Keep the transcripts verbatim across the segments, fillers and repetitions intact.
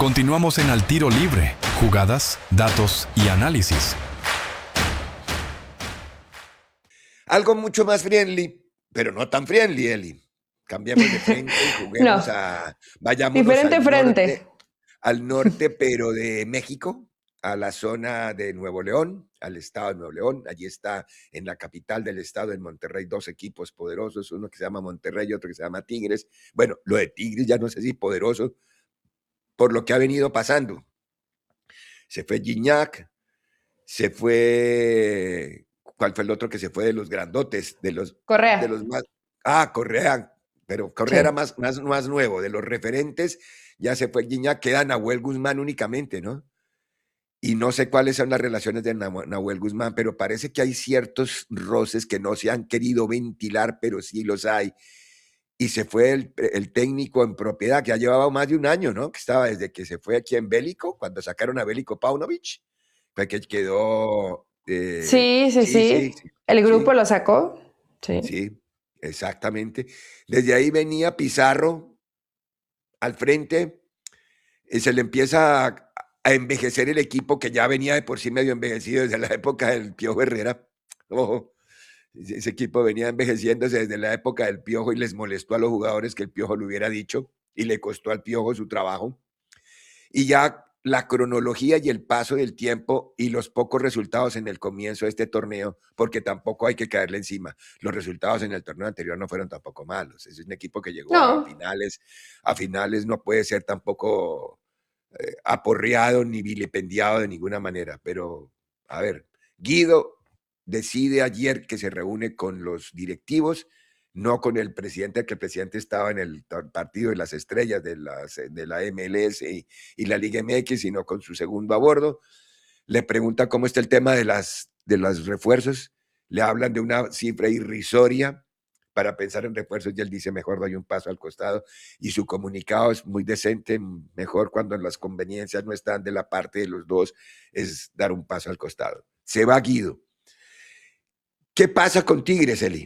Continuamos en Al Tiro Libre, jugadas, datos y análisis. Algo mucho más friendly, pero no tan friendly, Eli. Cambiemos de frente y juguemos No. a... Vayámonos Diferente al frente. norte, al norte, pero de México, a la zona de Nuevo León, al estado de Nuevo León. Allí está, en la capital del estado, en Monterrey, dos equipos poderosos, uno que se llama Monterrey y otro que se llama Tigres. Bueno, lo de Tigres ya no sé si poderoso, por lo que ha venido pasando. Se fue Gignac, se fue... ¿Cuál fue el otro que se fue de los grandotes? De los, Correa. De los más... Ah, Correa, pero Correa Sí. era más, más, más nuevo. De los referentes ya se fue Gignac, queda Nahuel Guzmán únicamente, ¿no? Y no sé cuáles son las relaciones de Nahuel Guzmán, pero parece que hay ciertos roces que no se han querido ventilar, pero sí los hay. Y se fue el, el técnico en propiedad, que ya llevaba más de un año, ¿no? Que estaba desde que se fue aquí en Bélico, cuando sacaron a Bélico Paunovic, fue que quedó... Eh, sí, sí, sí, sí, sí. El grupo sí, lo sacó. Sí. Sí, exactamente. Desde ahí venía Pizarro al frente, y se le empieza a, a envejecer el equipo que ya venía de por sí medio envejecido desde la época del Piojo Herrera. Ojo, ese equipo venía envejeciéndose desde la época del Piojo y les molestó a los jugadores que el Piojo lo hubiera dicho y le costó al Piojo su trabajo. Y ya la cronología y el paso del tiempo y los pocos resultados en el comienzo de este torneo, porque tampoco hay que caerle encima. Los resultados en el torneo anterior no fueron tampoco malos. Es un equipo que llegó No. a finales. A finales no puede ser tampoco eh, aporreado ni vilipendiado de ninguna manera. Pero, a ver, Guido decide ayer que se reúne con los directivos, no con el presidente, que el presidente estaba en el partido de las estrellas de, las, de la M L S y, y la Liga M X, sino con su segundo a bordo. Le pregunta cómo está el tema de, las, de los refuerzos. Le hablan de una cifra irrisoria para pensar en refuerzos y él dice, mejor doy un paso al costado. Y su comunicado es muy decente, mejor cuando las conveniencias no están de la parte de los dos, es dar un paso al costado. Se va Guido. ¿Qué pasa con Tigres, Eli?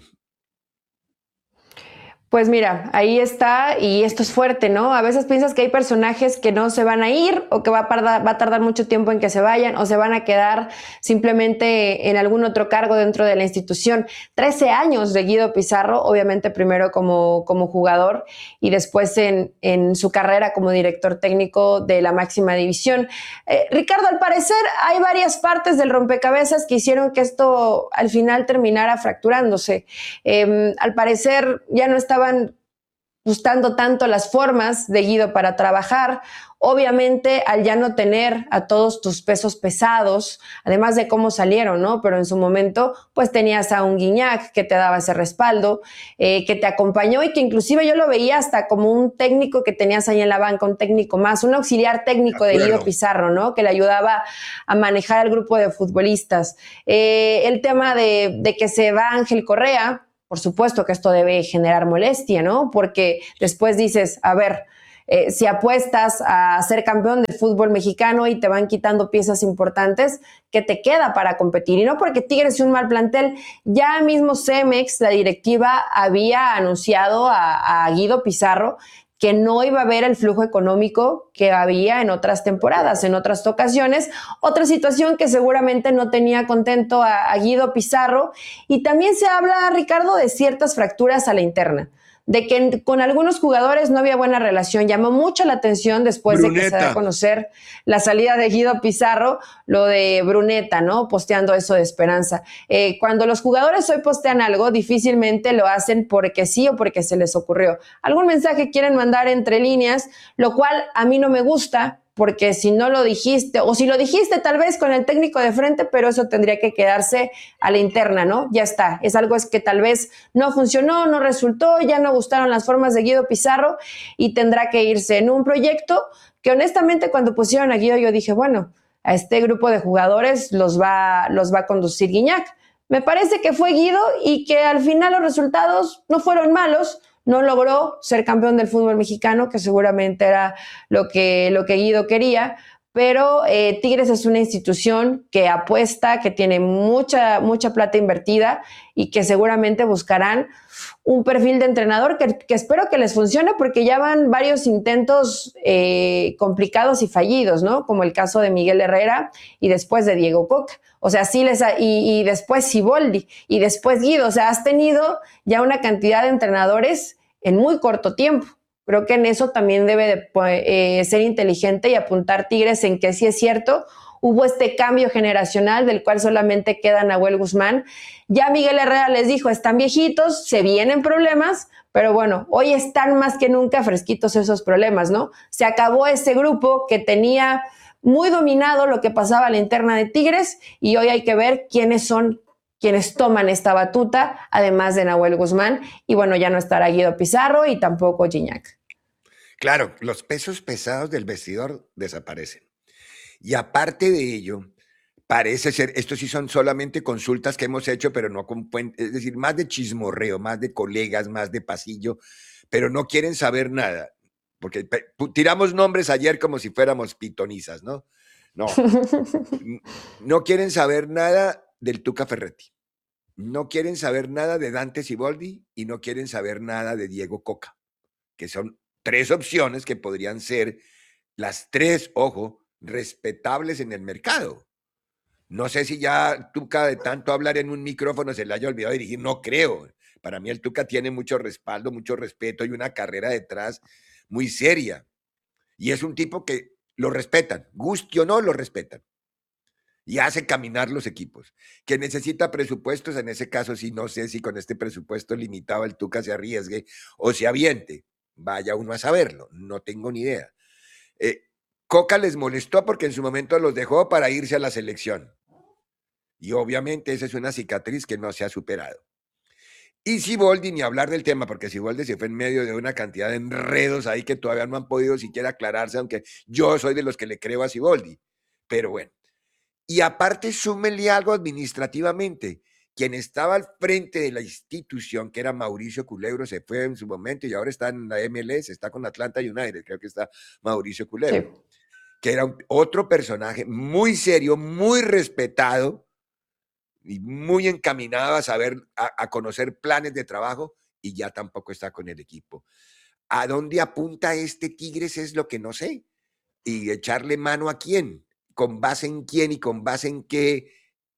Pues mira, ahí está, y esto es fuerte, ¿no? A veces piensas que hay personajes que no se van a ir o que va a, tardar, va a tardar mucho tiempo en que se vayan o se van a quedar simplemente en algún otro cargo dentro de la institución. trece años de Guido Pizarro, obviamente primero como, como jugador y después en, en su carrera como director técnico de la máxima división. Eh, Ricardo, al parecer hay varias partes del rompecabezas que hicieron que esto al final terminara fracturándose. Eh, al parecer ya no estaba estaban gustando tanto las formas de Guido para trabajar. Obviamente, al ya no tener a todos tus pesos pesados, además de cómo salieron, ¿no? Pero en su momento, pues tenías a un Gignac que te daba ese respaldo, eh, que te acompañó y que inclusive yo lo veía hasta como un técnico que tenías ahí en la banca, un técnico más, un auxiliar técnico de, de Guido Pizarro, ¿no? Que le ayudaba a manejar al grupo de futbolistas. Eh, el tema de, de que se va Ángel Correa, por supuesto que esto debe generar molestia, ¿no? Porque después dices, a ver, eh, si apuestas a ser campeón del fútbol mexicano y te van quitando piezas importantes, ¿qué te queda para competir? Y no porque Tigres es un mal plantel, ya mismo Cemex, la directiva, había anunciado a, a Guido Pizarro que no iba a haber el flujo económico que había en otras temporadas, en otras ocasiones. Otra situación que seguramente no tenía contento a, a Guido Pizarro. Y también se habla, Ricardo, de ciertas fracturas a la interna, de que con algunos jugadores no había buena relación. Llamó mucho la atención después Bruneta. de que se da a conocer la salida de Guido Pizarro, lo de Bruneta, ¿no? Posteando eso de Esperanza. Eh, cuando los jugadores hoy postean algo, difícilmente lo hacen porque sí o porque se les ocurrió. Algún mensaje quieren mandar entre líneas, lo cual a mí no me gusta, porque si no lo dijiste, o si lo dijiste tal vez con el técnico de frente, pero eso tendría que quedarse a la interna, ¿no? Ya está, es algo es que tal vez no funcionó, no resultó, ya no gustaron las formas de Guido Pizarro y tendrá que irse en un proyecto que honestamente cuando pusieron a Guido yo dije, bueno, a este grupo de jugadores los va, los va a conducir Gignac. Me parece que fue Guido y que al final los resultados no fueron malos, no logró ser campeón del fútbol mexicano, que seguramente era lo que, lo que Guido quería, pero eh, Tigres es una institución que apuesta, que tiene mucha, mucha plata invertida y que seguramente buscarán un perfil de entrenador que, que espero que les funcione, porque ya van varios intentos eh, complicados y fallidos, ¿no? Como el caso de Miguel Herrera y después de Diego Coca. O sea, sí les ha, y, y después Siboldi y después Guido. O sea, has tenido ya una cantidad de entrenadores en muy corto tiempo. Creo que en eso también debe de, eh, ser inteligente y apuntar Tigres en que sí es cierto, hubo este cambio generacional del cual solamente queda Nahuel Guzmán. Ya Miguel Herrera les dijo, están viejitos, se vienen problemas, pero bueno, hoy están más que nunca fresquitos esos problemas, ¿no? Se acabó ese grupo que tenía muy dominado lo que pasaba a la interna de Tigres y hoy hay que ver quiénes son quienes toman esta batuta, además de Nahuel Guzmán, y bueno, ya no estará Guido Pizarro y tampoco Gignac. Claro, los pesos pesados del vestidor desaparecen. Y aparte de ello, parece ser, estos sí son solamente consultas que hemos hecho, pero no con, es decir, más de chismorreo, más de colegas, más de pasillo, pero no quieren saber nada, porque tiramos nombres ayer como si fuéramos pitonizas, ¿no? No, no quieren saber nada del Tuca Ferretti, no quieren saber nada de Dante Siboldi y no quieren saber nada de Diego Coca, que son tres opciones que podrían ser las tres, ojo, respetables en el mercado. No sé si ya Tuca de tanto hablar en un micrófono se le haya olvidado dirigir, no creo. Para mí el Tuca tiene mucho respaldo, mucho respeto y una carrera detrás muy seria. Y es un tipo que lo respetan, guste o no, lo respetan. Y hace caminar los equipos. Que necesita presupuestos, en ese caso sí, no sé si con este presupuesto limitado el Tuca se arriesgue o se aviente. Vaya uno a saberlo, no tengo ni idea. Eh, Coca les molestó porque en su momento los dejó para irse a la selección. Y obviamente esa es una cicatriz que no se ha superado. Y Siboldi, ni hablar del tema, porque Siboldi se fue en medio de una cantidad de enredos ahí que todavía no han podido siquiera aclararse, aunque yo soy de los que le creo a Siboldi. Pero bueno. Y aparte, súmenle algo administrativamente. Quien estaba al frente de la institución, que era Mauricio Culebro, se fue en su momento y ahora está en la M L S, está con Atlanta United, creo que está Mauricio Culebro. Sí. Que era un, otro personaje muy serio, muy respetado y muy encaminado a saber, a, a conocer planes de trabajo, y ya tampoco está con el equipo. ¿A dónde apunta este Tigres? Es lo que no sé. Y echarle mano a quién, con base en quién y con base en qué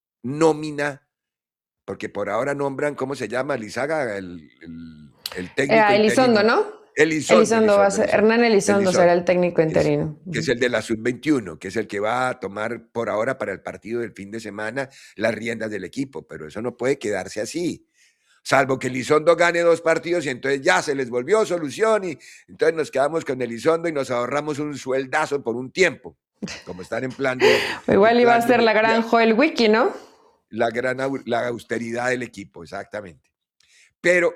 nómina, porque por ahora nombran, ¿cómo se llama? Lizaga, el, el, el técnico. Eh, Elizondo, ¿no? Elizondo, Elizondo, va a ser, Hernán Elizondo, Elizondo será el técnico interino. Que es el de la sub veintiuno, que es el que va a tomar por ahora para el partido del fin de semana las riendas del equipo, pero eso no puede quedarse así, salvo que Elizondo gane dos partidos y entonces ya se les volvió solución y entonces nos quedamos con Elizondo y nos ahorramos un sueldazo por un tiempo, como están en plan de... Igual iba a ser la gran Joel Wiki, ¿no? La gran la austeridad del equipo, exactamente. Pero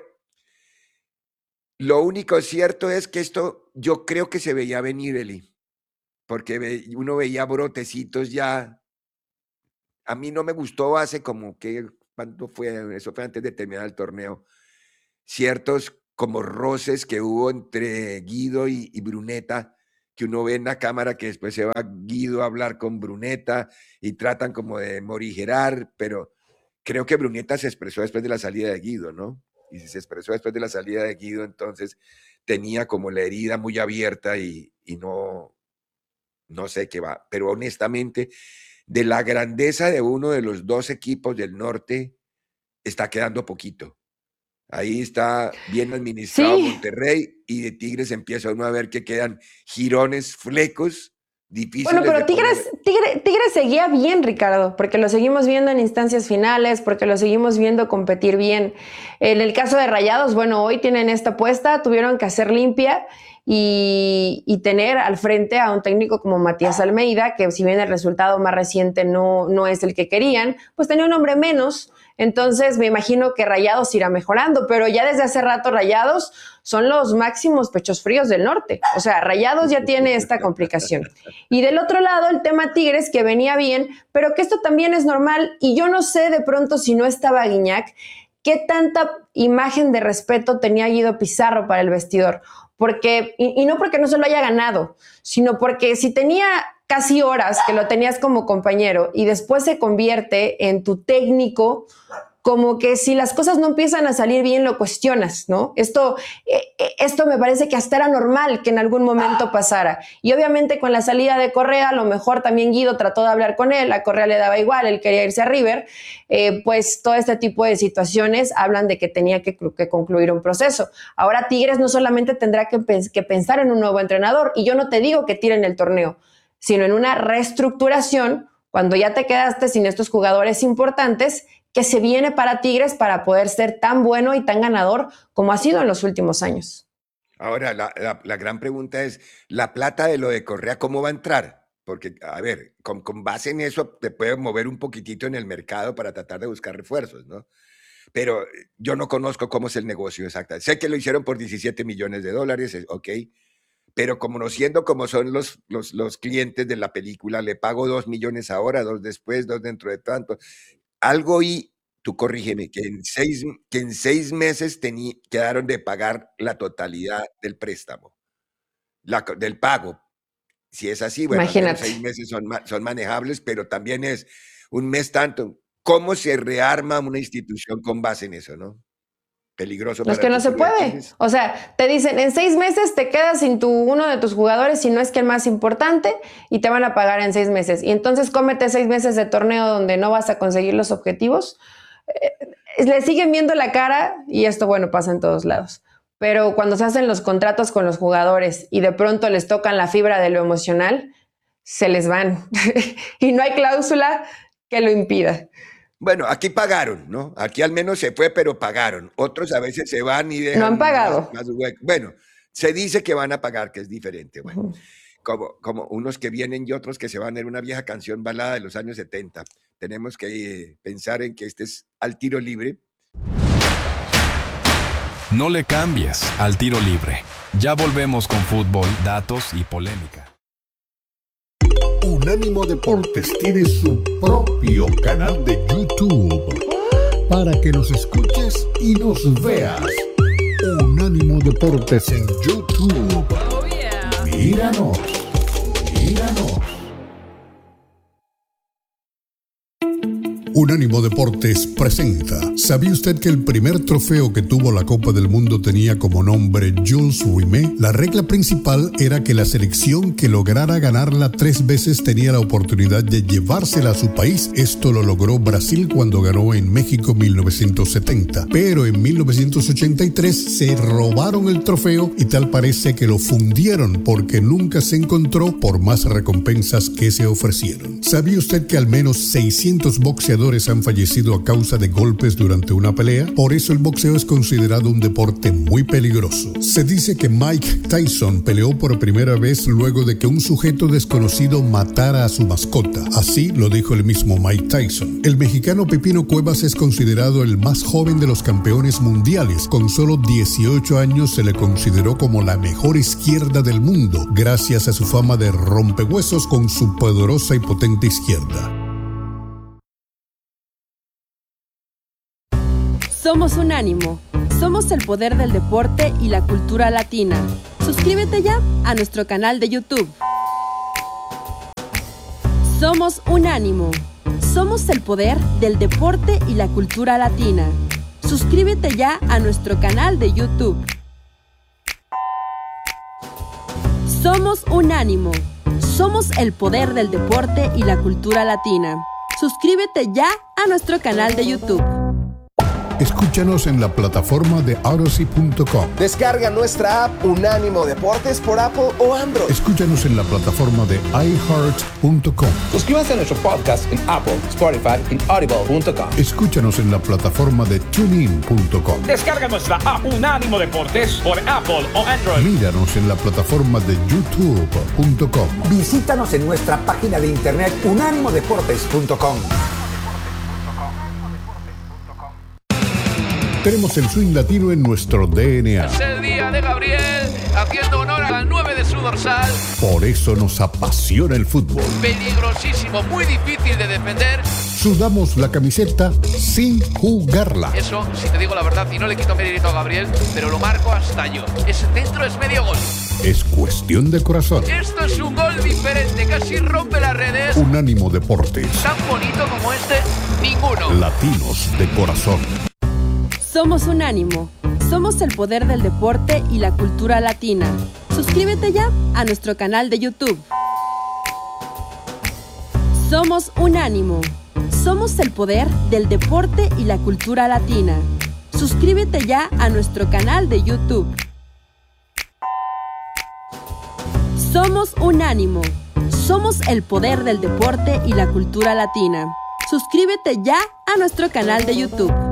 lo único cierto es que esto yo creo que se veía venir, Eli, porque uno veía brotecitos ya. A mí no me gustó hace como que, ¿cuánto fue? Eso fue antes de terminar el torneo. Ciertos como roces que hubo entre Guido y, y Bruneta, que uno ve en la cámara que después se va Guido a hablar con Bruneta y tratan como de morigerar, pero creo que Bruneta se expresó después de la salida de Guido, ¿no? Y si se expresó después de la salida de Guido, entonces tenía como la herida muy abierta y, y no, no sé qué va. Pero honestamente, de la grandeza de uno de los dos equipos del norte, está quedando poquito. Ahí está bien administrado sí. Monterrey, y de Tigres empieza uno a ver que quedan jirones, flecos, difíciles. Bueno, pero Tigres, Tigre, Tigres seguía bien, Ricardo, porque lo seguimos viendo en instancias finales, porque lo seguimos viendo competir bien. En el caso de Rayados, bueno, hoy tienen esta apuesta, tuvieron que hacer limpia y, y tener al frente a un técnico como Matías Almeida, que si bien el resultado más reciente no, no es el que querían, pues tenía un hombre menos. Entonces me imagino que Rayados irá mejorando, pero ya desde hace rato Rayados son los máximos pechos fríos del norte. O sea, Rayados ya tiene esta complicación. Y del otro lado, el tema Tigres, que venía bien, pero que esto también es normal. Y yo no sé de pronto, si no estaba Gignac, qué tanta imagen de respeto tenía Guido Pizarro para el vestidor. porque, y, y no porque no se lo haya ganado, sino porque si tenía casi horas que lo tenías como compañero y después se convierte en tu técnico, como que si las cosas no empiezan a salir bien, lo cuestionas, ¿no? Esto, eh, esto me parece que hasta era normal que en algún momento pasara. Y obviamente con la salida de Correa, a lo mejor también Guido trató de hablar con él, a Correa le daba igual, él quería irse a River, eh, pues todo este tipo de situaciones hablan de que tenía que, que concluir un proceso. Ahora Tigres no solamente tendrá que, que pensar en un nuevo entrenador, y yo no te digo que tiren el torneo, sino en una reestructuración cuando ya te quedaste sin estos jugadores importantes que se viene para Tigres para poder ser tan bueno y tan ganador como ha sido en los últimos años. Ahora, la, la, la gran pregunta es, ¿la plata de lo de Correa cómo va a entrar? Porque, a ver, con, con base en eso te puedes mover un poquitito en el mercado para tratar de buscar refuerzos, ¿no? Pero yo no conozco cómo es el negocio exacto. Sé que lo hicieron por diecisiete millones de dólares, ok, pero conociendo cómo son los, los, los clientes de la película, le pago dos millones ahora, dos después, dos dentro de tanto. Algo y, tú corrígeme, que en seis, que en seis meses tení, quedaron de pagar la totalidad del préstamo, la, del pago. Si es así, bueno, seis meses son, son manejables, pero también es un mes tanto. ¿Cómo se rearma una institución con base en eso, no? Peligroso. Es que no se puede. O sea, te dicen, en seis meses te quedas sin tu, uno de tus jugadores, si no es que el más importante, y te van a pagar en seis meses. Y entonces cómete seis meses de torneo donde no vas a conseguir los objetivos. Eh, le siguen viendo la cara, y esto, bueno, pasa en todos lados. Pero cuando se hacen los contratos con los jugadores y de pronto les tocan la fibra de lo emocional, se les van. Y no hay cláusula que lo impida. Bueno, aquí pagaron, ¿no? Aquí al menos se fue, pero pagaron. Otros a veces se van y dejan... No han pagado. Más, más bueno, se dice que van a pagar, que es diferente. Bueno, uh-huh. como, como unos que vienen y otros que se van. Era una vieja canción balada de los años setenta. Tenemos que eh, pensar en que este es Al Tiro Libre. No le cambies Al Tiro Libre. Ya volvemos con fútbol, datos y polémica. Unánimo Deportes tiene su propio canal de YouTube para que nos escuches y nos veas. Unánimo Deportes en YouTube. Oh, yeah. Míranos, míranos. Unánimo Deportes presenta. ¿Sabía usted que el primer trofeo que tuvo la Copa del Mundo tenía como nombre Jules Rimet? La regla principal era que la selección que lograra ganarla tres veces tenía la oportunidad de llevársela a su país. Esto lo logró Brasil cuando ganó en México mil novecientos setenta. Pero en mil novecientos ochenta y tres se robaron el trofeo y tal parece que lo fundieron porque nunca se encontró por más recompensas que se ofrecieron. ¿Sabía usted que al menos seiscientos boxeadores han fallecido a causa de golpes durante una pelea? Por eso el boxeo es considerado un deporte muy peligroso. Se dice que Mike Tyson peleó por primera vez luego de que un sujeto desconocido matara a su mascota. Así lo dijo el mismo Mike Tyson. El mexicano Pepino Cuevas es considerado el más joven de los campeones mundiales. Con solo dieciocho años se le consideró como la mejor izquierda del mundo, gracias a su fama de rompehuesos con su poderosa y potente izquierda. Somos Unánimo. Somos el poder del deporte y la cultura latina. Suscríbete ya a nuestro canal de YouTube. Somos Unánimo. Somos el poder del deporte y la cultura latina. Suscríbete ya a nuestro canal de YouTube. Somos Unánimo. Somos el poder del deporte y la cultura latina. Suscríbete ya a nuestro canal de YouTube. Escúchanos en la plataforma de Odyssey punto com. Descarga nuestra app Unánimo Deportes por Apple o Android. Escúchanos en la plataforma de i heart punto com. Suscríbase a nuestro podcast en Apple, Spotify y Audible punto com. Escúchanos en la plataforma de tune in punto com. Descarga nuestra app Unánimo Deportes por Apple o Android. Míranos en la plataforma de youtube punto com. Visítanos en nuestra página de internet unánimo deportes punto com. Tenemos el swing latino en nuestro D N A. Es el día de Gabriel, haciendo honor al nueve de su dorsal. Por Por eso nos apasiona el fútbol. Peligrosísimo, muy difícil de defender. Sudamos la camiseta sin jugarla. Eso, si te digo la verdad, y no le quito mérito a Gabriel, pero lo marco hasta yo. Ese centro es medio gol. Es cuestión de corazón. Esto es un gol diferente, casi rompe las redes. Unánimo Deportes. Tan bonito como este, ninguno. Latinos de corazón. Somos Unánimo. Somos el poder del deporte y la cultura latina. Suscríbete ya a nuestro canal de YouTube. Somos Unánimo. Somos el poder del deporte y la cultura latina. Suscríbete ya a nuestro canal de YouTube. Somos Unánimo. Somos el poder del deporte y la cultura latina. Suscríbete ya a nuestro canal de YouTube.